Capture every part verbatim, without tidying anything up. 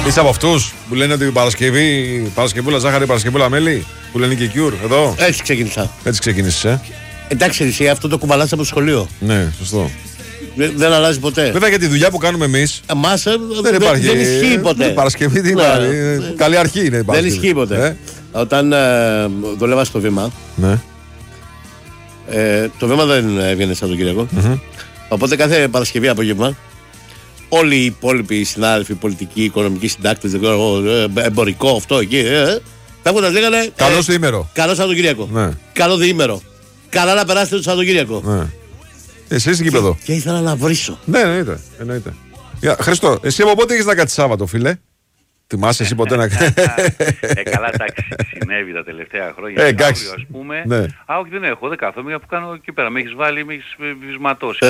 Είσαι από αυτούς που λένε ότι Παρασκευή, Παρασκευούλα ζάχαρη, Παρασκευούλα μέλι, που λένε και κιούρ, εδώ. Έτσι ξεκίνησα. Έτσι ξεκίνησες, ε. Εντάξει, εσύ αυτό το κουβαλάς από το σχολείο. Ναι, σωστό. Δεν, δεν αλλάζει ποτέ. Βέβαια για τη δουλειά που κάνουμε εμείς. Εμάς δεν, δεν, υπάρχει, δεν ισχύει ποτέ. Ναι, Παρασκευή τι ναι, ναι, καλή αρχή είναι. Δεν ισχύει ποτέ. Ε? Όταν ε, δουλεύα στο Βήμα, ναι. ε, το Βήμα δεν έβγαινε σαν τον Κυριακό. Mm-hmm. Οπότε κάθε Παρασκευή απόγευμα, όλοι οι υπόλοιποι συνάδελφοι, πολιτικοί, οικονομικοί συντάκτες, εμπορικό, αυτό εκεί, ε, φεύγοντας λέγανε. Καλό διήμερο. Καλό Σαββατοκύριακο. Ναι. Καλό διήμερο. Καλά να περάσετε το Σαββατοκύριακο. Ναι. Εσύ είσαι γήπεδο. Και, και ήθελα να βρίσω. Ναι, εννοείται. εννοείται. Για, Χριστό, εσύ από πότε έχεις να κάτσεις Σάββατο, φίλε? Θυμάσαι εσύ ποτέ να κάνεις? Ε, καλά, εντάξει, συνέβη τα τελευταία χρόνια. Ε, εντάξει. Ας πούμε. Ναι. Α, όχι, δεν έχω, δεν κάθομαι, αφού κάνω εκεί πέρα. Με έχεις βάλει, με έχεις βυσματώσει.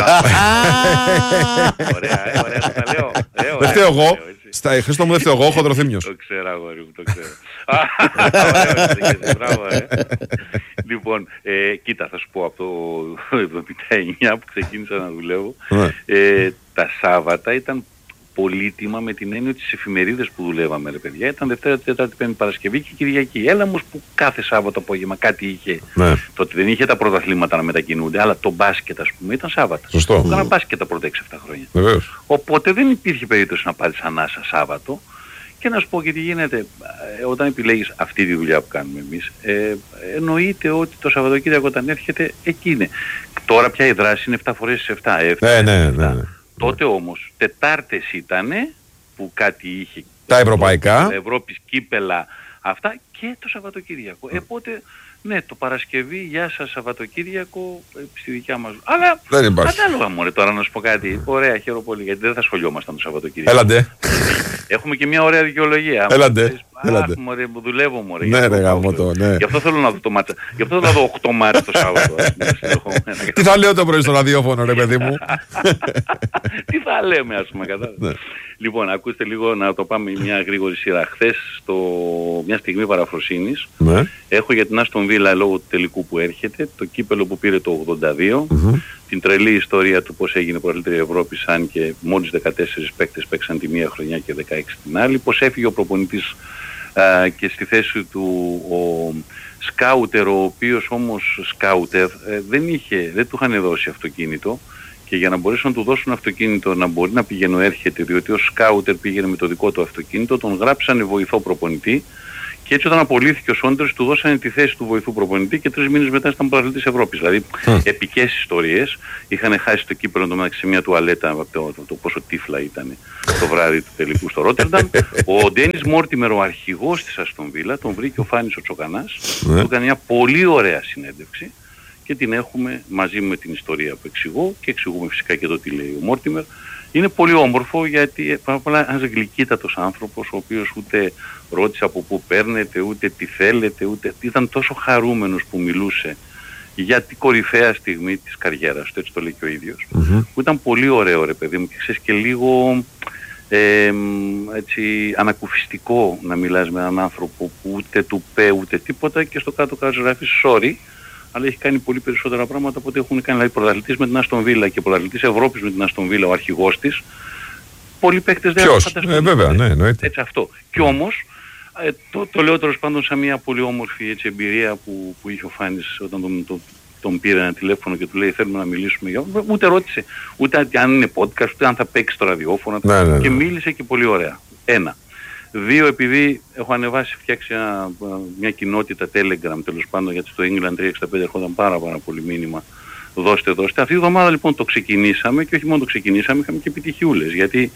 Ωραία, ε, ωραία, το τα λέω. Δεν φταίω εγώ. Στα Χριστό μου δεν φταίω εγώ, έχω χοντροθύμιος. Το ξέρω, αγόρι μου, το ξέρω. Μπράβο, ε. Λοιπόν, κοίτα, θα σου πω από το εβδομήντα εννιά που ξεκίνησα να δουλεύω. Τα Σάββατα ήταν πολύτιμα με την έννοια τις εφημερίδες που δουλεύαμε, ρε παιδιά. Ήταν Δευτέρα, Τετάρτη, Πέμπτη, Παρασκευή και Κυριακή. Έλα όμως που κάθε Σάββατο απόγευμα κάτι είχε. Ναι. Τότε δεν είχε τα πρωταθλήματα να μετακινούνται, αλλά το μπάσκετ, ας πούμε, ήταν Σάββατα. Σωστό. Έκανα μπάσκετ τα πρώτα έξι εφτά χρόνια. Βεβαίως. Οπότε δεν υπήρχε περίπτωση να πάρεις ανάσα Σάββατο. Και να σου πω και τι γίνεται, όταν επιλέγεις αυτή τη δουλειά που κάνουμε εμείς, ε, εννοείται ότι το Σαββατοκύριακο όταν έρχεται εκεί είναι. Τώρα πια η δράση είναι εφτά φορές σε εφτά. Ναι, ναι, ναι, ναι. Τότε όμως Τετάρτες ήτανε που κάτι είχε. Τα ευρωπαϊκά. Ευρώπης, κύπελα, αυτά και το Σαββατοκύριακο. Mm. Οπότε, ναι, το Παρασκευή, γεια σας Σαββατοκύριακο, στη δικιά μας. Αλλά κατάλογα μωρέ τώρα να σου πω κάτι. Ωραία, χαίρομαι πολύ γιατί δεν θα σχολιόμασταν το Σαββατοκύριακο. Έλαντε. Έχουμε και μια ωραία δικαιολογία. Έλαντε. Έλαντε. Μωρέ, δουλεύω μωρέ. Ναι, ρε γαμώτο, ναι. Γι' αυτό θέλω να δω το μάτσα. Γι' αυτό θέλω να δω οκτώ μάτσα το Σάββατο. Τι θα λέω το πρωί στο ραδιόφωνο, ρε παιδί μου. Τι θα λέμε, ας πούμε, κατάλαβα. Λοιπόν, ακούστε λίγο να το πάμε μια γρήγορη σειρά. Χθες, στο μια στιγμή παραφροσύνης, έχω για την Άστον Βίλα λόγω του τελικού που έρχεται, το κύπελο που πήρε το ογδόντα δύο, την τρελή ιστορία του πώς έγινε πρωταθλήτρια Ευρώπης, αν και μόλις δεκατέσσερις παίκτες παίξαν τη μία χρονιά και δεκαέξι την άλλη, πώς έφυγε ο προπονητής α, και στη θέση του ο σκάουτερ, ο οποίος όμως σκάουτερ ε, δεν, είχε, δεν του είχαν δώσει αυτοκίνητο και για να μπορέσουν να του δώσουν αυτοκίνητο να μπορεί να πηγαίνει έρχεται, διότι ο σκάουτερ πήγαινε με το δικό του αυτοκίνητο, τον γράψανε βοηθό προπονητή. Και έτσι όταν απολύθηκε ο Σόντερς του δώσανε τη θέση του βοηθού προπονητή και τρεις μήνες μετά ήταν πρωταθλητής Ευρώπης. Δηλαδή mm. επικές ιστορίες. Είχαν χάσει το κύπελλο το μεταξύ μια τουαλέτα από το, το, το πόσο τύφλα ήταν το βράδυ του τελικού στο Ρότερνταμ. Ο Ντένις Μόρτιμερ, ο αρχηγός της Αστον Βίλα, τον βρήκε ο Φάνης ο Τσοκανάς. Mm. Του έκανε μια πολύ ωραία συνέντευξη και την έχουμε μαζί με την ιστορία που εξηγώ και εξηγούμε φυσικά και το τι λέει ο Μόρτιμερ. Είναι πολύ όμορφο γιατί πάνω απ' όλα ένας γλυκύτατος άνθρωπος ο οποίος ούτε ρώτησε από πού παίρνετε, ούτε τι θέλετε, ούτε ήταν τόσο χαρούμενος που μιλούσε για την κορυφαία στιγμή της καριέρας του, έτσι το λέει και ο ίδιος, mm-hmm. που ήταν πολύ ωραίο ρε παιδί μου και ξέρεις και λίγο ε, έτσι ανακουφιστικό να μιλάς με έναν άνθρωπο που ούτε του πέ ούτε τίποτα και στο κάτω-κάτω γράφεις sorry, αλλά έχει κάνει πολύ περισσότερα πράγματα από ό,τι έχουν κάνει. Δηλαδή πρωταθλητής με την Άστον Βίλα και πρωταθλητής Ευρώπης με την Άστον Βίλα, ο αρχηγός της. Πολλοί παίκτες δεν έχουν φανταστεί. Ε, βέβαια, ναι, εννοείται. Έτσι αυτό. Κι όμως, ε, το, το λέω τέλος πάντων σαν μια πολύ όμορφη έτσι, εμπειρία που, που είχε ο Φάνης όταν τον, τον, τον πήρε ένα τηλέφωνο και του λέει θέλουμε να μιλήσουμε για... Ούτε ρώτησε, ούτε αν είναι podcast, ούτε αν θα παίξει το ραδιόφωνο. Ναι, ναι, ναι. Και μίλησε και πολύ ωραία. Ένα. Δύο, επειδή έχω ανεβάσει, φτιάξει ένα, μια κοινότητα Telegram τέλος πάντων, γιατί στο England τριακόσια εξήντα πέντε ερχόταν πάρα πάρα πολύ μήνυμα. Δώστε, δώστε. Αυτή τη εβδομάδα λοιπόν το ξεκινήσαμε και όχι μόνο το ξεκινήσαμε, είχαμε και επιτυχιούλες. Γιατί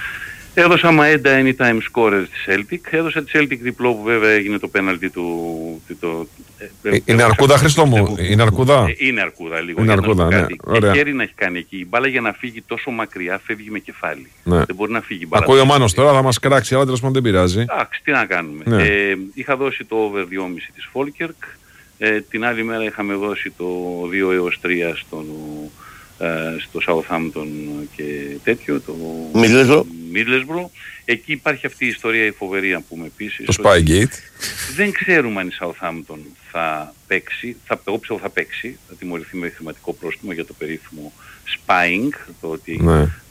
έδωσα Μαέντα anytime scorer στη Celtic, έδωσα τη Celtic διπλό που βέβαια έγινε το πέναλτι του... Το, ε, είναι αρκούδα Χριστό μου, είναι αρκούδα. Ε, είναι αρκούδα λίγο. Είναι αρκούδα, ναι. Και χέρι να έχει κάνει εκεί. Η μπάλα για να φύγει τόσο μακριά φεύγει με κεφάλι. Ναι. Δεν μπορεί να φύγει η μπάλα. Ακούει ο Μάνος τώρα, θα μας κράξει, αλλά τέλος πάντων δεν πειράζει. Εντάξει, τι να κάνουμε. Ναι. Ε, είχα δώσει το over δυόμισι της Falkirk. Ε, την άλλη μέρα είχαμε δώσει το δύο έως τρία στον, ε, στο Southampton και τέτοιο, το Middlesbrough. Εκεί υπάρχει αυτή η ιστορία η φοβερή που με πείσεις. Το Spygate. Δεν ξέρουμε αν η Southampton θα παίξει, θα, εγώ πιστεύω θα παίξει, θα τιμωρηθεί με χρηματικό πρόστιμο για το περίφημο spying, το ότι ναι.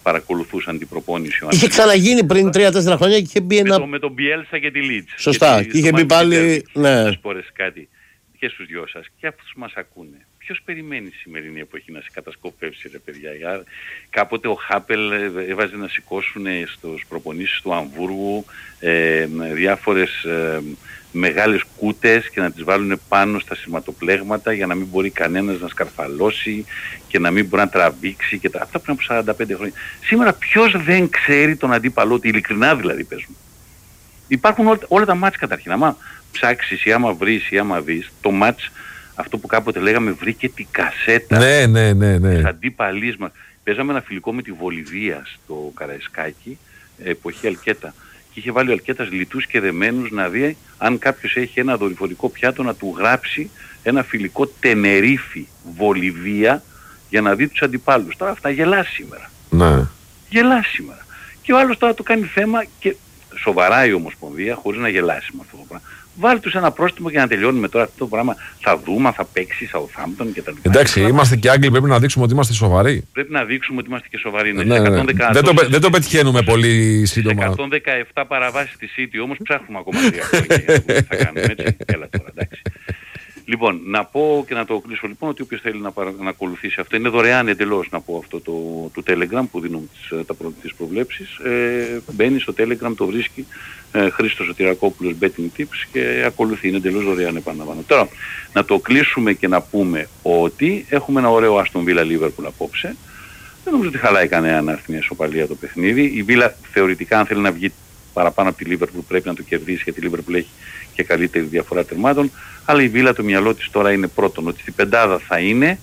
παρακολουθούσαν την προπόνηση. Είχε ξαναγίνει πριν τρία τέσσερα χρόνια και είχε μπει ένα. Με, το, με τον Μπιέλσα και τη Λίτς. Σωστά. Και είχε μπει πάλι. Ναι. Να σπορες κάτι και στους δυο σας και αυτούς μας ακούνε. Ποιος περιμένει η σημερινή εποχή να σε κατασκοπεύσει, ρε παιδιά? Κάποτε ο Χάπελ έβαζε να σηκώσουν στους προπονήσεις του Αμβούργου ε, διάφορες ε, μεγάλες κούτες και να τις βάλουν πάνω στα σειρματοπλέγματα για να μην μπορεί κανένας να σκαρφαλώσει και να μην μπορεί να τραβήξει και τα... αυτά πριν από σαράντα πέντε χρόνια. Σήμερα ποιος δεν ξέρει τον αντίπαλό του, ειλικρινά δηλαδή παίζουν. Υπάρχουν όλα, όλα τα μάτς καταρχήν. Άμα ψάξεις ή άμα βρεις ή άμα δεις το μάτς, αυτό που κάποτε λέγαμε βρήκε την κασέτα ναι, ναι, ναι, ναι. της αντίπαλής μας. Παίζαμε ένα φιλικό με τη Βολιβία στο Καραϊσκάκι, εποχή Αλκέτα. Και είχε βάλει ο Αλκέτας λιτούς και δεμένους να δει αν κάποιος έχει ένα δορυφορικό πιάτο να του γράψει ένα φιλικό Τενερίφη Βολιβία για να δει τους αντιπάλους. Τώρα αυτά γελά σήμερα. Ναι. Γελά σήμερα. Και ο άλλος τώρα το κάνει θέμα και σοβαρά η Ομοσπονδία χωρίς να γελάσει με αυτό το πράγμα. Βάλει τους ένα πρόστιμο για να τελειώνουμε τώρα αυτό το πράγμα. Θα δούμε αν θα παίξει Southampton και τα λοιπά. Εντάξει, είμαστε και Άγγλοι, πρέπει να δείξουμε ότι είμαστε σοβαροί. Πρέπει να δείξουμε ότι είμαστε και σοβαροί. Ναι, ναι, ναι. εκατόν δέκα, δεν, το, δεν το πετυχαίνουμε πολύ σύντομα. εκατόν δεκαεπτά παραβάσεις στη City όμως ψάχνουμε ακόμα τρία χρόνια. Θα κάνουμε έτσι. Έλα τώρα, εντάξει. Λοιπόν, να πω και να το κλείσω λοιπόν ότι όποιος θέλει να, παρα... να ακολουθήσει αυτό, είναι δωρεάν εντελώς να πω αυτό το, το Telegram που δίνουν τις, τα προ... τις προβλέψεις. Ε, μπαίνει στο Telegram, το βρίσκει ε, Χρήστος Σωτηρακόπουλος Betting Tips και ακολουθεί, είναι εντελώς δωρεάν επαναλαμβάνω. Τώρα, να το κλείσουμε και να πούμε ότι έχουμε ένα ωραίο Aston Villa Liverpool απόψε. Δεν νομίζω ότι χαλάει κανένα να έρθει μια ισοπαλία το παιχνίδι. Η Villa θεωρητικά αν θέλει να βγει παραπάνω από τη Liverpool πρέπει να το κερδίσει γιατί η Liverpool έχει και καλύτερη διαφορά τερμάτων. Αλλά η Βίλα το μυαλό της τώρα είναι πρώτον ότι στην πεντάδα θα είναι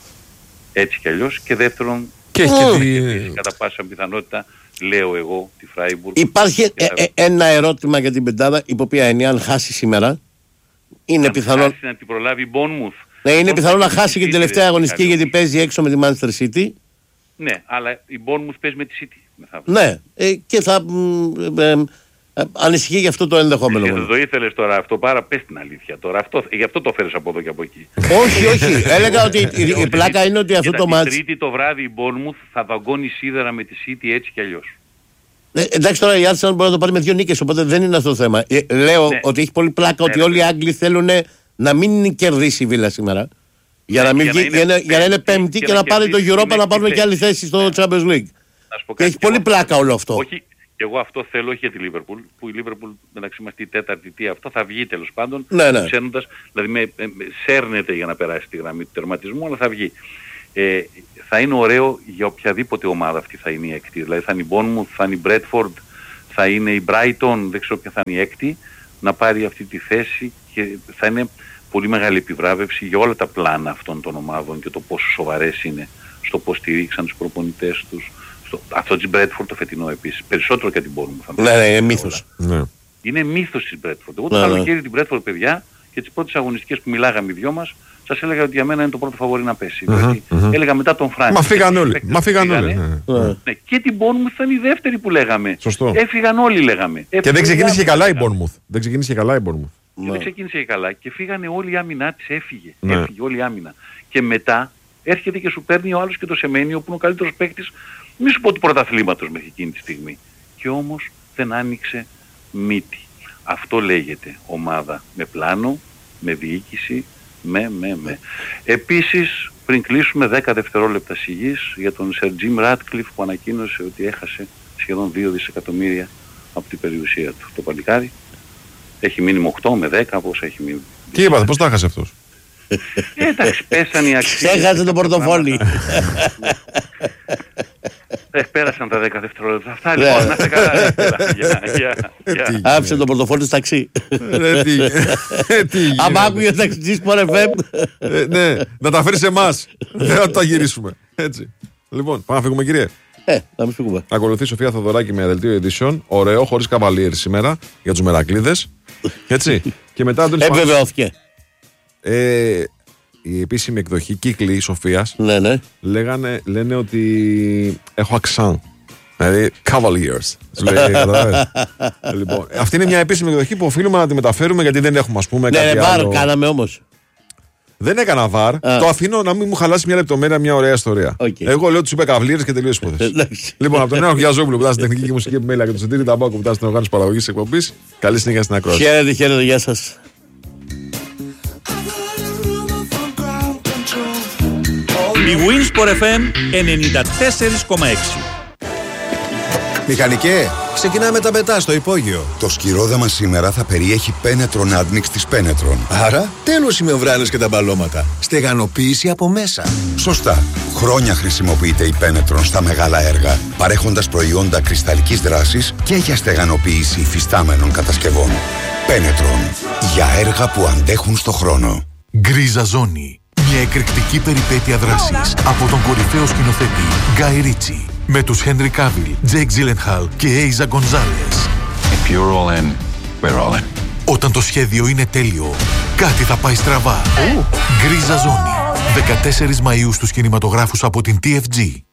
έτσι κι αλλιώς και δεύτερον και oh. τη... κατά πάσα πιθανότητα λέω εγώ τη Φράιμπουργκ. Υπάρχει ε, ε, ένα ερώτημα για την πεντάδα υπό ποια έννοια αν χάσει σήμερα είναι πιθανό χάσει, να την προλάβει η Bournemouth. Ναι, είναι πιθανό να χάσει και την τελευταία αγωνιστική γιατί παίζει έξω με τη Manchester City. Ναι, αλλά η Bournemouth παίζει με τη City. Ναι, ε, και θα ε, ε, Ε, ανησυχεί για αυτό το ενδεχόμενο. Δεν το ήθελες τώρα αυτό, πάρα πες την αλήθεια τώρα. Αυτό, γι' αυτό το φέρεις από εδώ και από εκεί. όχι, όχι. Έλεγα ότι η, η, η πλάκα είναι ότι αυτό το μάτς. Την Τρίτη το βράδυ η Bournemouth θα βαγκώνει σίδερα με τη City έτσι κι αλλιώς. Ε, εντάξει τώρα η Arsenal μπορεί να το πάρει με δύο νίκες, οπότε δεν είναι αυτό το θέμα. Ε, λέω ναι. ότι έχει πολύ πλάκα ναι, ότι ναι. όλοι οι Άγγλοι θέλουν να μην κερδίσει η Βίλα σήμερα. Για, ναι, να, μην για, βγει, να, είναι, για να είναι πέμπτη και, και να, να πάρει το Europa να πάρουν και άλλη θέση στο Champions League. Και έχει πολύ πλάκα όλο αυτό. Και εγώ αυτό θέλω όχι για τη Λίβερπουλ, που η Λίβερπουλ μεταξύ μας τη τέταρτη τι αυτό θα βγει τέλος πάντων, ναι, ναι. ψένοντας, δηλαδή με, με, με, σέρνεται για να περάσει τη γραμμή του τερματισμού, αλλά θα βγει. Ε, θα είναι ωραίο για οποιαδήποτε ομάδα αυτή θα είναι η έκτη, δηλαδή θα είναι η Bournemouth, θα είναι η Bradford, θα είναι η Brighton, δεν ξέρω ποια θα είναι η έκτη, να πάρει αυτή τη θέση και θα είναι πολύ μεγάλη επιβράβευση για όλα τα πλάνα αυτών των ομάδων και το πόσο σοβαρές είναι στο πώς στηρίξαν τους προπονητές τους. Αυτό της Bradford το φετινό επίσης. Περισσότερο και την Bournemouth. Ναι, ναι, είναι μύθος. Ναι. Είναι μύθος της Bradford. Εγώ το καλοκαίρι την Bradford, παιδιά, και τις πρώτες αγωνιστικές που μιλάγαμε οι δυο μας, σας έλεγα ότι για μένα είναι το πρώτο φαβορί να πέσει. Uh-huh, δηλαδή, uh-huh. έλεγα μετά τον Φράνκ. Μα φύγαν όλοι. Μα φύγαν όλοι. Ναι. Ναι. Και την Bournemouth ήταν η δεύτερη που λέγαμε. Σωστό. Έφυγαν όλοι λέγαμε. Και Έφυγαν δεν ξεκίνησε και καλά η Bournemouth. Δεν ξεκίνησε καλά η Bournemouth. Και δεν ξεκίνησε και καλά. Και φύγανε όλοι η άμυνά της, έφυγε. Ναι. Έφυγε όλη η άμυνα. Και μετά έρχεται και σου παίρνει ο άλλος και το Σεμένιο που είναι ο καλύτερος παίκτης. Μη σου πω του πρωταθλήματος μέχρι εκείνη τη στιγμή. Και όμως δεν άνοιξε μύτη. Αυτό λέγεται ομάδα με πλάνο, με διοίκηση, με, με, με. Επίσης, πριν κλείσουμε δέκα δευτερόλεπτα σιγής για τον Σερ Τζιμ Ράτκλιφ που ανακοίνωσε ότι έχασε σχεδόν δύο δισεκατομμύρια από την περιουσία του. Το παλικάρι έχει μείνει οκτώ με δέκα, πώς έχει μείνει. Τι είπατε, πώς τα έχασε αυτός? Ε, εντάξει, πέσαν οι αξίες. Έχασε το πορτοφόλι. Ε, πέρασαν τα δέκα δευτερόλεπτα. Αυτά λοιπόν, να είστε καλά. Άφησε το πορτοφόλι στο ταξί. Άμα άκουγε ο ταξιτζής Sport εφ εμ. Ναι, να τα φέρει σε εμάς. Δεν θα τα γυρίσουμε. Έτσι. Λοιπόν, πάμε να φύγουμε, κύριε. Ε, να μην φύγουμε. Ακολουθεί η Σοφία Θοδωράκη με δελτίο ειδήσεων. Ωραίο, χωρίς καβαλίερ σήμερα για τους Μερακλείδες. Έτσι. Και μετά τον επιβεβαιώθηκε. Ε, η επίσημη εκδοχή κύκλη Σοφίας ναι, ναι. λέγανε, λένε ότι έχω αξάν. Δηλαδή Cavaliers. Λέει, λοιπόν, αυτή είναι μια επίσημη εκδοχή που οφείλουμε να τη μεταφέρουμε γιατί δεν έχουμε ας πούμε ναι, κάτι ναι, άλλο. Ναι, κάναμε όμως. Δεν έκανα βαρ. Α. Το αφήνω να μην μου χαλάσει μια λεπτομέρεια, μια ωραία ιστορία. Okay. Εγώ λέω του είπε καβλήρες και τελείωσε η υπόθεση. Λοιπόν, από τον Νέο Γιαζόπουλο που ήταν στην τεχνική και μουσική επιμέλεια και τον Σωτήρη Ταμπάκο που ήταν στην οργάνωση παραγωγής εκπομπής. Καλή συνέχεια στην ακρόαση. Χαίρετε, χαίρετε, γεια σας. Η Winsport εφ εμ ενενήντα τέσσερα κόμμα έξι. Μηχανικέ, ξεκινάμε τα πετά στο υπόγειο. Το σκυρόδεμα σήμερα θα περιέχει Penetron Admix της Penetron. Άρα, τέλος οι μεμβράνες και τα μπαλώματα. Στεγανοποίηση από μέσα. Σωστά. Χρόνια χρησιμοποιείται η Penetron στα μεγάλα έργα, παρέχοντας προϊόντα κρυσταλλικής δράσης και για στεγανοποίηση υφιστάμενων κατασκευών. Penetron. Για έργα που αντέχουν στο χρόνο. Γκρίζα ζώνη. Μια εκρηκτική περιπέτεια δράσης από τον κορυφαίο σκηνοθέτη Γκάι Ρίτσι. Με τους Henry Cavill, Jake Gyllenhaal και Eiza Gonzalez. If you're all in, we're all in. Όταν το σχέδιο είναι τέλειο, κάτι θα πάει στραβά. Oh. Γκρίζα ζώνη. δεκατέσσερις Μαΐου στους κινηματογράφους από την τι εφ τζι.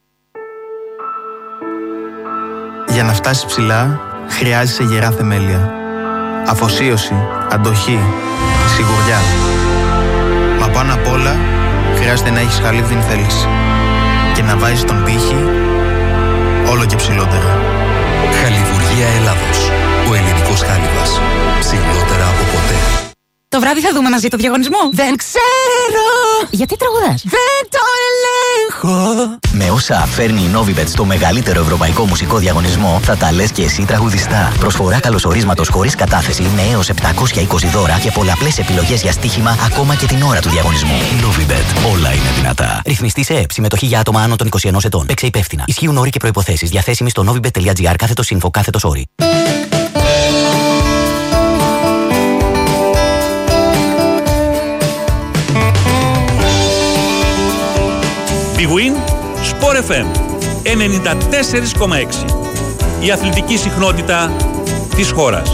Για να φτάσεις ψηλά, χρειάζεσαι γερά θεμέλια. Αφοσίωση, αντοχή, σιγουριά. Μα πάνω απ' όλα, χρειάζεται να έχεις χαλίβδιν θέληση. Και να βάζεις τον πύχη όλο και ψηλότερα. Χαλιβουργία Ελλάδος. Ο ελληνικός χάλιβας. Ψηλότερα από ποτέ. Το βράδυ θα δούμε μαζί το διαγωνισμό. Δεν ξέρω. Γιατί τραγουδάς? Δεν το ελέγχω. Με όσα φέρνει η Novibet στο μεγαλύτερο ευρωπαϊκό μουσικό διαγωνισμό, θα τα λες και εσύ τραγουδιστά. Προσφορά καλωσορίσματος χωρίς κατάθεση με έως επτακόσια είκοσι δώρα και πολλαπλές επιλογές για στοίχημα ακόμα και την ώρα του διαγωνισμού. Novibet. Όλα είναι δυνατά. Ρυθμιστή σε ΕΕΠ. Συμμετοχή για άτομα άνω των είκοσι ενός ετών. Παίξε υπεύθυνα. Ισχύουν όροι και προϋποθέσεις. Διαθέσιμοι στο novibet.gr κάθετος info κάθετος όροι. Big Win Sport εφ εμ ενενήντα τέσσερα κόμμα έξι. Η αθλητική συχνότητα της χώρας.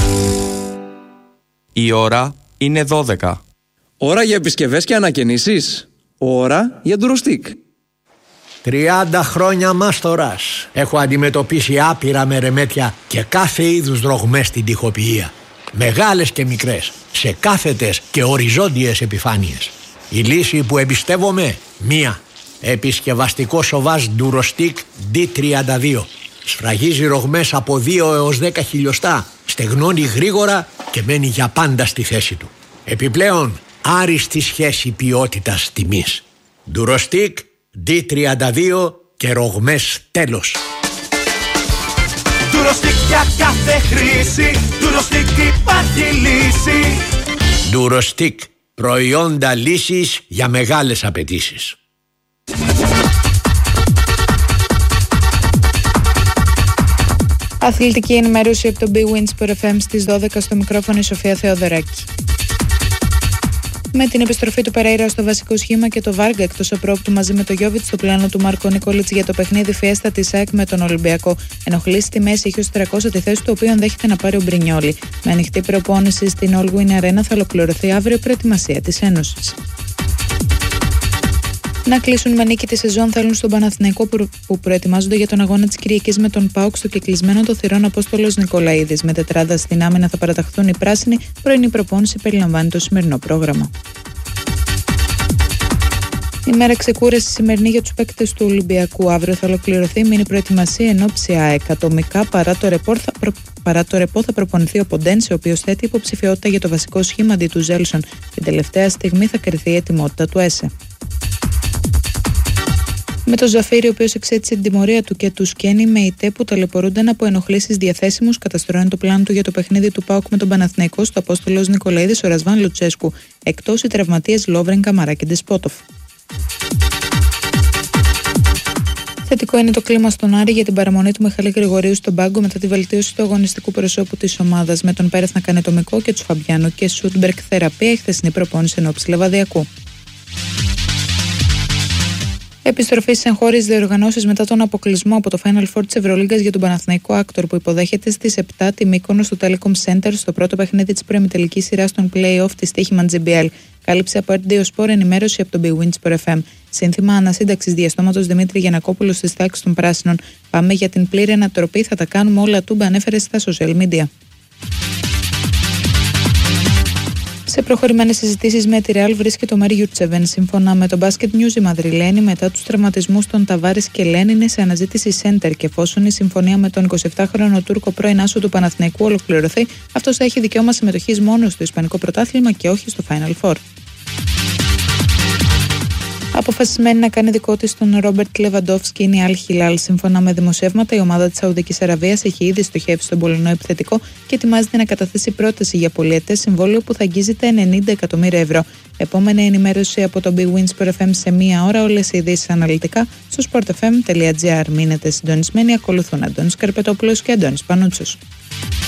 Η ώρα είναι δώδεκα. Ώρα για επισκευές και ανακαινήσεις. Ώρα για ντουροστίκ. τριάντα χρόνια μάστορας. Έχω αντιμετωπίσει άπειρα μερεμέτια και κάθε είδους δρογμές στην τοιχοποιία. Μεγάλες και μικρές, σε κάθετες και οριζόντιες επιφάνειες. Η λύση που εμπιστεύομαι, μία. Επισκευαστικό σοβάζ ντουροστίκ ντι τριάντα δύο. Σφραγίζει ρογμές από δύο έως δέκα χιλιοστά, στεγνώνει γρήγορα και μένει για πάντα στη θέση του. Επιπλέον, άριστη σχέση ποιότητας τιμής. Ντουροστίκ ντι τριάντα δύο και ρογμές τέλος. Ντουροστίκ για κάθε χρήση, Ντουροστίκ υπάρχει λύση. Ντουροστίκ, προϊόντα λύσης για μεγάλες απαιτήσεις. Αθλητική ενημέρωση από το Big Win Sport εφ εμ στις δώδεκα, στο μικρόφωνο η Σοφία Θεοδωράκη. Με την επιστροφή του Περέιρα στο βασικό σχήμα και το Βάργα εκτός απρόπτου μαζί με το Γιώβιτ στο πλάνο του Μάρκο Νικόλιτς για το παιχνίδι Φιέστα της ΑΕΚ με τον Ολυμπιακό, ενοχλήσει στη μέση είχε ως τριακόσια τη θέση του, οποίου ενδέχεται να πάρει ο Μπρινιόλι. Με ανοιχτή προπόνηση στην All Win Arena θα ολοκληρωθεί αύριο η προετοιμασία της Ένωσης. Να κλείσουν με νίκη τη σεζόν θέλουν στον Παναθηναϊκό που προετοιμάζονται για τον αγώνα της Κυριακής με τον ΠΑΟΚ στο κεκλεισμένο των θυρών Απόστολος Νικολαίδης. Με τετράδα στην άμυνα θα παραταχθούν οι πράσινοι. Πρωινή προπόνηση περιλαμβάνει το σημερινό πρόγραμμα. Η μέρα ξεκούραση σημερινή για τους παίκτες του Ολυμπιακού. Αύριο θα ολοκληρωθεί η μήνυ προετοιμασία εν ώψη ΑΕΚ. Ατομικά παρά το ρεπό θα, προ... παρά το ρεπό θα προπονηθεί ο Ποντένσε, ο οποίος θέτει υποψηφιότητα για το βασικό σχήμα αντί του Ζέλσον. Την τελευταία στιγμή θα κριθεί η ετοιμότητα του ΕΣΕ. Με το Ζαφίρι, ο οποίος εξέτησε την τιμωρία του, και του Σκένι με ητέ που ταλαιπωρούνταν από ενοχλήσεις διαθέσιμους, καταστρώνει το πλάνο του για το παιχνίδι του ΠΑΟΚ με τον Παναθηναϊκό στο Απόστολος Νικολαίδης, ο Ρασβάν Λουτσέσκου. Εκτός οι τραυματίες Λόβρεν, Καμαρά και Ντεσπότοφ. Θετικό είναι το κλίμα στον Άρη για την παραμονή του Μιχάλη Γρηγορίου στον πάγκο μετά τη βελτίωση του αγωνιστικού προσώπου της ομάδας, με τον Πέρεθ να κάνει τομικό και του Φαμπιάνο και Σούτμπερκ θεραπεία, η χθεσινή προπόνηση ενόψει Λεβαδιακού. Επιστροφή στις εγχώριες διοργανώσεις μετά τον αποκλεισμό από το Final Four της Ευρωλίγκας για τον Παναθηναϊκό Άκτορ, που υποδέχεται στις επτά τη Μύκονο στο Telecom Center στο πρώτο παιχνίδι της προημιτελικής σειράς των play-off της Τύχημαν τζι μπι ελ. Κάλυψε από Ερντ Sport ενημέρωση από το Big Win Sport εφ εμ. Σύνθημα ανασύνταξης διαστόματος Δημήτρη Γιαννακόπουλος στις τάξεις των Πράσινων. Πάμε για την πλήρη ανατροπή, θα τα κάνουμε όλα, Τούμπα ανέφερε στα social media. Σε προχωρημένες συζητήσεις με τη Real βρίσκεται ο Μέρι Γιουρτσεβέν. Σύμφωνα με το Basket News, η Μαδριλένη μετά τους τραυματισμούς των Ταβάρης και Λέν είναι σε αναζήτηση σέντερ και εφόσον η συμφωνία με τον εικοσιεπτάχρονο Τούρκο πρώην άσο του Παναθηναϊκού ολοκληρωθεί, αυτός θα έχει δικαίωμα συμμετοχής μόνο στο Ισπανικό πρωτάθλημα και όχι στο Final Four. Αποφασισμένη να κάνει δικό της τον Ρόμπερτ Λεβαντόφσκι είναι η Αλ Χιλάλ. Σύμφωνα με δημοσιεύματα, η ομάδα της Σαουδικής Αραβίας έχει ήδη στοχεύσει στον Πολωνό επιθετικό και ετοιμάζεται να καταθέσει πρόταση για πολυετές συμβόλαιο που θα αγγίζεται ενενήντα εκατομμύρια ευρώ. Επόμενη ενημέρωση από το Big Win Sport εφ εμ σε μία ώρα. Όλες οι ειδήσεις αναλυτικά στο sport f m τελεία g r. Μείνετε συντονισμένοι. Ακολουθούν Αντώνης Καρπετόπουλος και Αντώνης Πανούτσος.